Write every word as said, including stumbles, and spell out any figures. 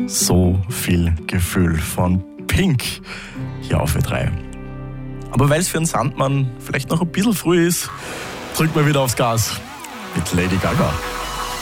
So viel Gefühl von Pink hier auf Ö drei. Aber weil es für einen Sandmann vielleicht noch ein bisschen früh ist, drückt mal wieder aufs Gas mit Lady Gaga.